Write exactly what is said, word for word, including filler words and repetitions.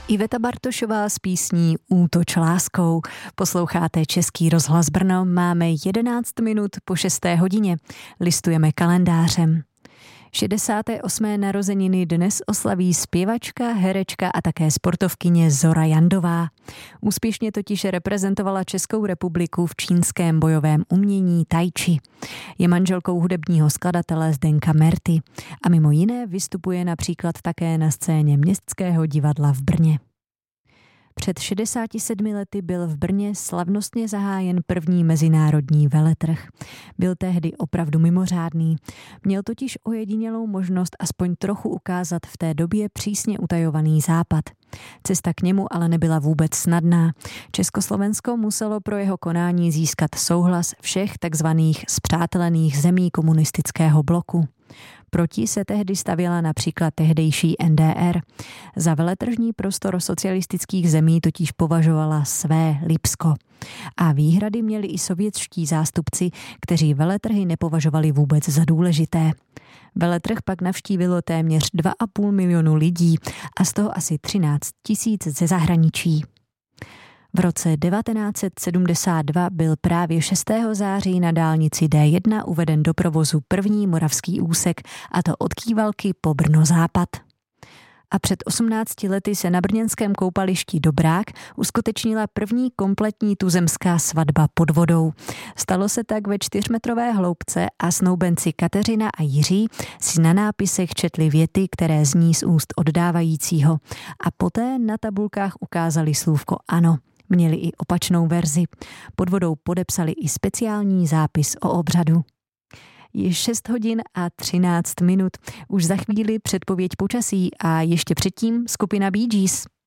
Iveta Bartošová s písní Útoč láskou. Posloucháte Český rozhlas Brno, máme jedenáct minut po šesté hodině. Listujeme kalendářem. šedesáté osmé narozeniny dnes oslaví zpěvačka, herečka a také sportovkyně Zora Jandová. Úspěšně totiž reprezentovala Českou republiku v čínském bojovém umění tai chi. Je manželkou hudebního skladatele Zdenka Merty a mimo jiné vystupuje například také na scéně Městského divadla v Brně. Před šedesáti sedmi lety byl v Brně slavnostně zahájen první mezinárodní veletrh. Byl tehdy opravdu mimořádný. Měl totiž ojedinělou možnost aspoň trochu ukázat v té době přísně utajovaný západ. Cesta k němu ale nebyla vůbec snadná. Československo muselo pro jeho konání získat souhlas všech takzvaných spřátelených zemí komunistického bloku. Proti se tehdy stavěla například tehdejší N D R. Za veletržní prostor socialistických zemí totiž považovala své Lipsko. A výhrady měli i sovětští zástupci, kteří veletrhy nepovažovali vůbec za důležité. Veletrh pak navštívilo téměř dva a půl milionu lidí a z toho asi třináct tisíc ze zahraničí. V roce devatenáct set sedmdesát dva byl právě šestého září na dálnici D jedna uveden do provozu první moravský úsek, a to od Kývalky po Brno západ. A před osmnácti lety se na brněnském koupališti Dobrák uskutečnila první kompletní tuzemská svatba pod vodou. Stalo se tak ve čtyřmetrové hloubce a snoubenci Kateřina a Jiří si na nápisech četli věty, které zní z úst oddávajícího. A poté na tabulkách ukázali slůvko ano. Měli i opačnou verzi. Pod vodou podepsali i speciální zápis o obřadu. Je šest hodin a třináct minut. Už za chvíli předpověď počasí a ještě předtím skupina Bee Gees.